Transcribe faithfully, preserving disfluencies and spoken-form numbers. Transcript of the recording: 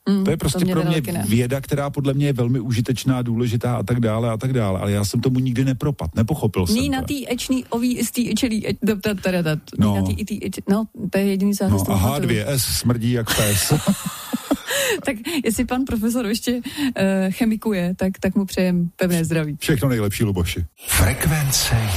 Mm, to je prostě to mě pro mě věda, která podle mě je velmi užitečná, důležitá a tak dále a tak dále, ale já jsem tomu nikdy nepropad, nepochopil jsem Ní na tý ečný ový istý ečelý no. no, to je jediný co no, a há dvě es smrdí jak pes. Tak jestli pan profesor ještě uh, chemikuje, tak, tak mu přejem pevné zdraví. Všechno nejlepší, Luboši. Frekvence